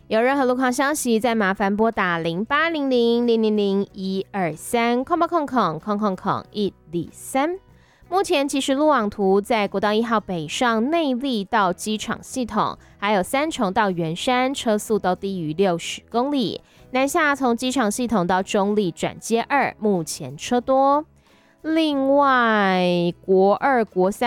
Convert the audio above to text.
有任何路况消息，再麻烦拨打0800-000-123，123。目前其实路网图在国道1号北上内壢到机场系统，还有三重到圆山，车速都低于60公里。南下从机场系统到中壢转接2，目前车多。另外，国2、国3